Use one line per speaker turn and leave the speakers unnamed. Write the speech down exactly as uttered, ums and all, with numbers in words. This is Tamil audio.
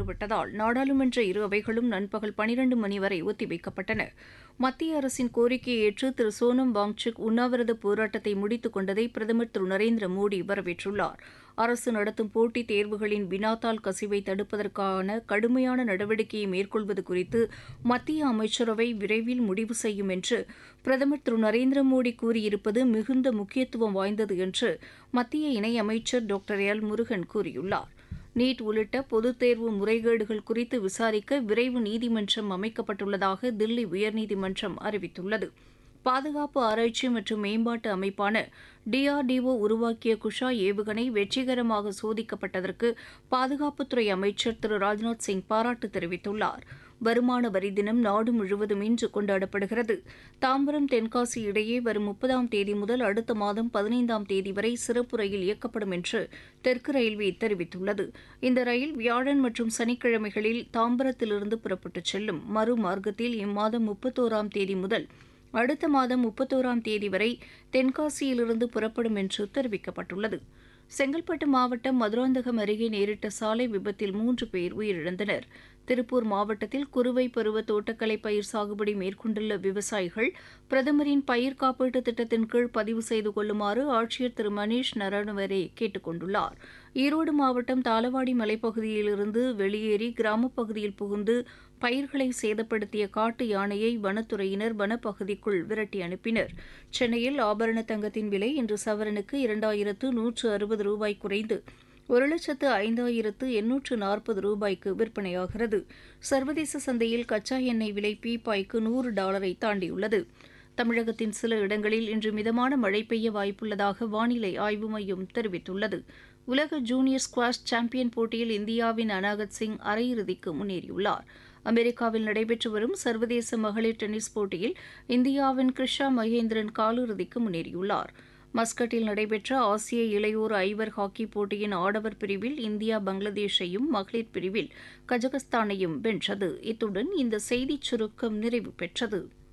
நடைபெறுவிட்டதால் நாடாளுமன்ற இரு அவைகளும் நண்பகல் பனிரண்டு மணி வரை ஒத்திவைக்கப்பட்டன. மத்திய அரசின் கோரிக்கையை ஏற்று திரு சோனம் வாங்சுக் உண்ணாவிரத போராட்டத்தை முடித்துக் கொண்டதை பிரதமர் திரு நரேந்திர மோடி வரவேற்றுள்ளார். அரசு நடத்தும் போட்டித் தேர்வுகளின் வினாத்தாள் கசிவை தடுப்பதற்கான கடுமையான நடவடிக்கையை மேற்கொள்வது குறித்து மத்திய அமைச்சரவை விரைவில் முடிவு செய்யும் என்று பிரதமர் திரு நரேந்திர மோடி கூறியிருப்பது மிகுந்த முக்கியத்துவம் வாய்ந்தது என்று மத்திய இணையமைச்சர் டாக்டர் எல் முருகன் கூறியுள்ளார். நீட் உள்ளிட்ட பொதுத் தேர்வு முறைகேடுகள் குறித்து விசாரிக்க விரைவு நீதிமன்றம் அமைக்கப்பட்டுள்ளதாக தில்லி உயர்நீதிமன்றம் அறிவித்துள்ளது. பாதுகாப்பு ஆராய்ச்சி மற்றும் மேம்பாட்டு அமைப்பான டிஆர்டிஓ உருவாக்கிய குஷா ஏவுகணை வெற்றிகரமாக சோதிக்கப்பட்டதற்கு பாதுகாப்புத்துறை அமைச்சர் திரு ராஜ்நாத் சிங் பாராட்டு தெரிவித்துள்ளார். வருமான வரி தினம் நாடு முழுவதும் இன்று கொண்டாடப்படுகிறது. தாம்பரம் தென்காசி இடையே வரும் முப்பதாம் தேதி முதல் அடுத்த மாதம் பதினைந்தாம் தேதி வரை சிறப்பு ரயில் இயக்கப்படும் என்று தெற்கு ரயில்வே தெரிவித்துள்ளது. இந்த ரயில் வியாழன் மற்றும் சனிக்கிழமைகளில் தாம்பரத்திலிருந்து புறப்பட்டுச் செல்லும். மறுமார்க்கத்தில் இம்மாதம் முப்பத்தோராம் தேதி முதல் அடுத்த மாதம் முப்பத்தோராம் தேதி வரை தென்காசியிலிருந்து புறப்படும் என்று தெரிவிக்கப்பட்டுள்ளது. செங்கல்பட்டு மாவட்டம் மதுராந்தகம் அருகே நேரிட்ட சாலை விபத்தில் மூன்று பேர் உயிரிழந்தனர். திருப்பூர் மாவட்டத்தில் குறுவை பருவ தோட்டக்கலை பயிர் சாகுபடி மேற்கொண்டுள்ள விவசாயிகள் பிரதமரின் பயிர் காப்பீட்டு திட்டத்தின் கீழ் பதிவு செய்து கொள்ளுமாறு ஆட்சியர் திரு மணீஷ் நரவனே கேட்டுக் கொண்டுள்ளார். ஈரோடு மாவட்டம் தாளவாடி மலைப்பகுதியிலிருந்து வெளியேறி கிராமப் பகுதியில் புகுந்து பயிர்களை சேதப்படுத்திய காட்டு யானையை வனத்துறையினர் வனப்பகுதிக்குள் விரட்டி அனுப்பினர். சென்னையில் ஆபரண தங்கத்தின் விலை இன்று சவரனுக்கு இரண்டாயிரத்து நூற்று அறுபது ரூபாய் குறைந்து ஒரு லட்சத்து ஐந்தாயிரத்து எண்ணூற்று நாற்பது ரூபாய்க்கு விற்பனையாகிறது. சர்வதேச சந்தையில் கச்சா எண்ணெய் விலை பீப்பாய்க்கு நூறு டாலரை தாண்டியுள்ளது. தமிழகத்தின் சில இடங்களில் இன்று மிதமான மழை பெய்ய வாய்ப்புள்ளதாக வானிலை ஆய்வு மையம் தெரிவித்துள்ளது. உலக ஜூனியர் ஸ்குவாஷ் சாம்பியன் போட்டியில் இந்தியாவின் அனாகத் சிங் அரையிறுதிக்கு முன்னேறியுள்ளார். அமெரிக்காவில் நடைபெற்று வரும் சர்வதேச மகளிர் டென்னிஸ் போட்டியில் இந்தியாவின் கிருஷா மகேந்திரன் காலிறுதிக்கு முன்னேறியுள்ளார். மஸ்கட்டில் நடைபெற்ற ஆசிய இளையோர் ஐவர் ஹாக்கி போட்டியின் ஆடவர் பிரிவில் இந்தியா பங்களாதேஷையும், மகளிர் பிரிவில் கஜகஸ்தானையும் வென்றது. இத்துடன் இந்த செய்திச் சுருக்கம் நிறைவு பெற்றது.